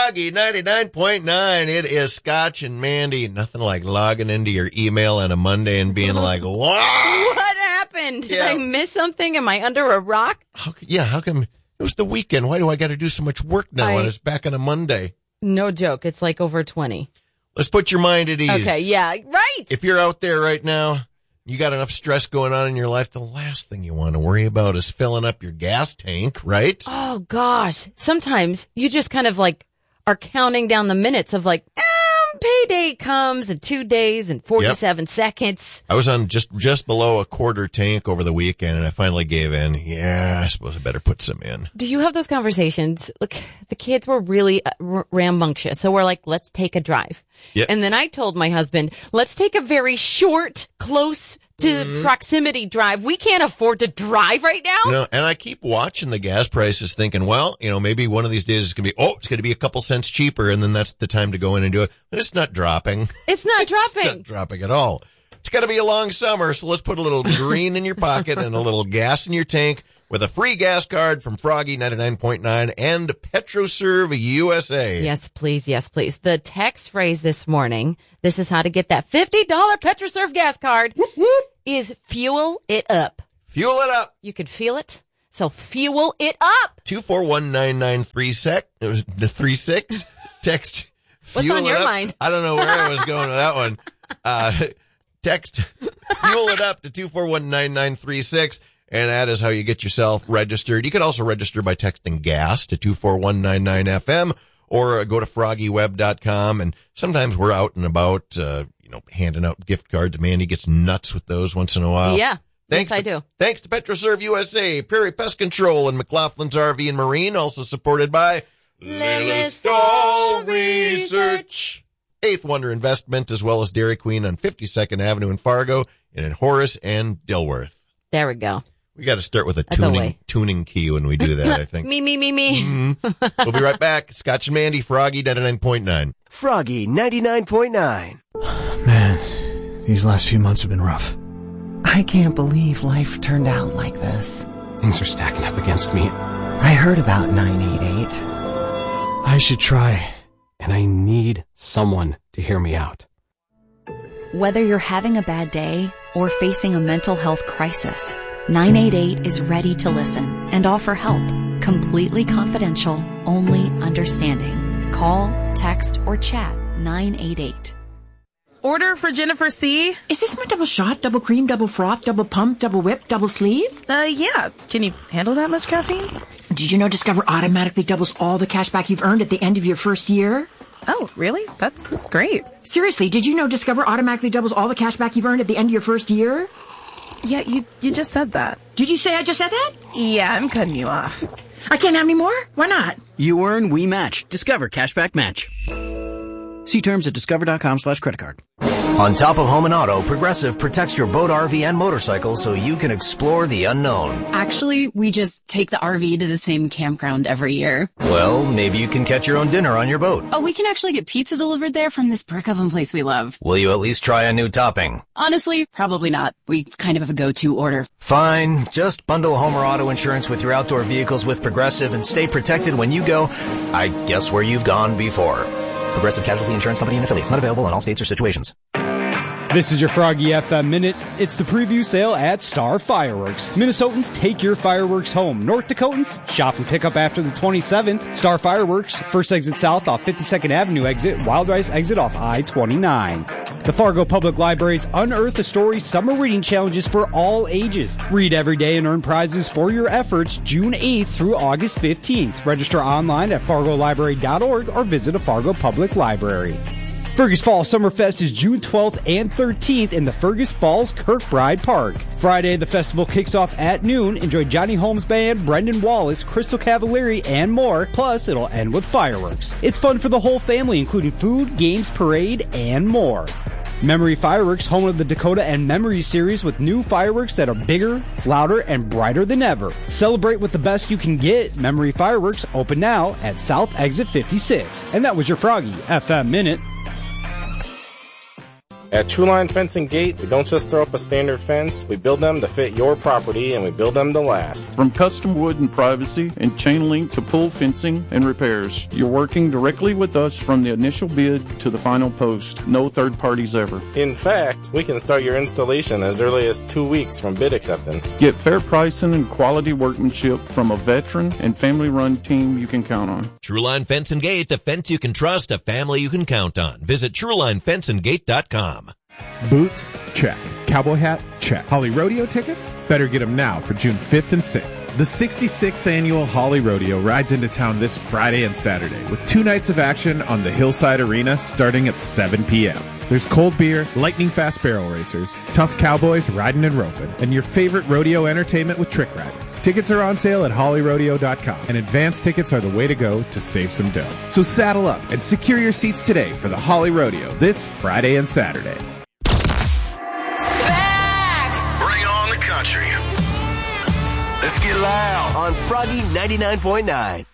Froggy 99.9. It is Scotch and Mandy. Nothing like logging into your email on a Monday and being like, wow. What happened? Did I miss something? Am I under a rock? How come it was the weekend? Why do I got to do so much work now when it's back on a Monday? No joke. It's like over 20. Let's put your mind at ease. Okay, yeah, right. If you're out there right now, you got enough stress going on in your life, the last thing you want to worry about is filling up your gas tank, right? Oh, gosh. Sometimes you just kind of like are counting down the minutes of like, payday comes in 2 days and 47 seconds. I was on just below a quarter tank over the weekend, and I finally gave in. Yeah, I suppose I better put some in. Do you have those conversations? Look, the kids were really rambunctious, so we're like, let's take a drive. Yep. And then I told my husband, let's take a very short, close to proximity drive. We can't afford to drive right now. No, and I keep watching the gas prices thinking, well, maybe one of these days it's going to be a couple cents cheaper, and then that's the time to go in and do it. But it's not dropping. It's not dropping. It's not dropping at all. It's going to be a long summer, so let's put a little green in your pocket and a little gas in your tank with a free gas card from Froggy 99.9 and PetroServe USA. Yes, please. Yes, please. The text phrase this morning, this is how to get that $50 PetroServe gas card, whoop, whoop, is fuel it up. Fuel it up. You can feel it, so fuel it up. 241-9936. Text What's fuel on your it up. mind? I don't know where I was going with that one. Text fuel it up to 241-9936. And that is how you get yourself registered. You can also register by texting gas to 24199FM or go to FroggyWeb.com. And sometimes we're out and about, handing out gift cards. Mandy gets nuts with those once in a while. Yeah. Yes, I do. Thanks to PetroServe USA, Prairie Pest Control, and McLaughlin's RV and Marine, also supported by Lilistol Research, Eighth Wonder Investment, as well as Dairy Queen on 52nd Avenue in Fargo, and in Horace and Dilworth. There we go. We got to start with a tuning key when we do that, I think. Me. Mm-hmm. We'll be right back. Scotch and Mandy, Froggy 99.9. Froggy 99.9. Man, these last few months have been rough. I can't believe life turned out like this. Things are stacking up against me. I heard about 988. I should try, and I need someone to hear me out. Whether you're having a bad day or facing a mental health crisis, 988 is ready to listen and offer help. Completely confidential, only understanding. Call, text, or chat 988. Order for Jennifer C. Is this my double shot, double cream, double froth, double pump, double whip, double sleeve? Yeah. Can you handle that much caffeine? Did you know Discover automatically doubles all the cash back you've earned at the end of your first year? Oh, really? That's great. Seriously, did you know Discover automatically doubles all the cash back you've earned at the end of your first year? Yeah, you just said that. Did you say I just said that? Yeah, I'm cutting you off. I can't have any more? Why not? You earn, we match. Discover Cashback Match. See terms at discover.com/creditcard. On top of home and auto, Progressive protects your boat, RV, and motorcycle so you can explore the unknown. Actually, we just take the RV to the same campground every year. Well, maybe you can catch your own dinner on your boat. Oh, we can actually get pizza delivered there from this brick oven place we love. Will you at least try a new topping? Honestly, probably not. We kind of have a go-to order. Fine. Just bundle home or auto insurance with your outdoor vehicles with Progressive and stay protected when you go, I guess, where you've gone before. Progressive Casualty Insurance Company and affiliates. Not available in all states or situations. This is your Froggy FM Minute. It's the preview sale at Star Fireworks. Minnesotans, take your fireworks home. North Dakotans, shop and pick up after the 27th. Star Fireworks, first exit south off 52nd Avenue exit, Wild Rice exit off I-29. The Fargo Public Library's Unearth a Story Summer Reading Challenges for all ages. Read every day and earn prizes for your efforts June 8th through August 15th. Register online at fargolibrary.org or visit a Fargo Public Library. Fergus Falls Summerfest is June 12th and 13th in the Fergus Falls Kirkbride Park. Friday, the festival kicks off at noon. Enjoy Johnny Holmes Band, Brendan Wallace, Crystal Cavalieri, and more. Plus, it'll end with fireworks. It's fun for the whole family, including food, games, parade, and more. Memory Fireworks, home of the Dakota and Memories series with new fireworks that are bigger, louder, and brighter than ever. Celebrate with the best you can get. Memory Fireworks open now at South Exit 56. And that was your Froggy FM Minute. At Truline Fence and Gate, we don't just throw up a standard fence, we build them to fit your property and we build them to last. From custom wood and privacy and chain link to pull fencing and repairs, you're working directly with us from the initial bid to the final post. No third parties ever. In fact, we can start your installation as early as 2 weeks from bid acceptance. Get fair pricing and quality workmanship from a veteran and family-run team you can count on. Truline Fence and Gate, the fence you can trust, a family you can count on. Visit TrulineFenceandGate.com. Boots? Check. Cowboy hat? Check. Holly Rodeo tickets? Better get them now for June 5th and 6th. The 66th annual Holly Rodeo rides into town this Friday and Saturday with 2 nights of action on the Hillside Arena starting at 7 p.m. There's cold beer, lightning fast barrel racers, tough cowboys riding and roping, and your favorite rodeo entertainment with trick riding. Tickets are on sale at hollyrodeo.com, and advance tickets are the way to go to save some dough. So saddle up and secure your seats today for the Holly Rodeo this Friday and Saturday. Bring on the country. Let's get loud on Froggy 99.9.